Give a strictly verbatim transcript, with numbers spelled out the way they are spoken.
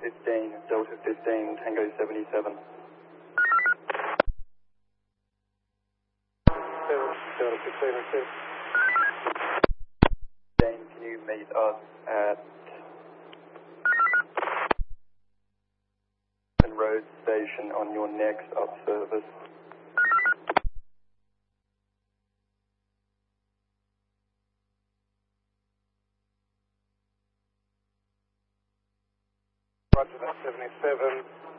fifteen, Delta fifteen, Tango seventy-seven. Delta fifteen, okay. Dane, can you meet us at Road Station on your next up service? Roger that, seventy-seven.